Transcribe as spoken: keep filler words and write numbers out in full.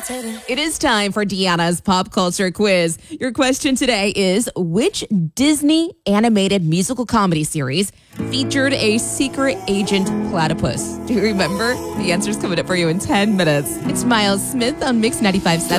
It is time for Deanna's Pop Culture Quiz. Your question today is, which Disney animated musical comedy series featured a secret agent platypus? Do you remember? The answer's coming up for you in ten minutes. It's Miles Smith on Mix ninety-five point seven.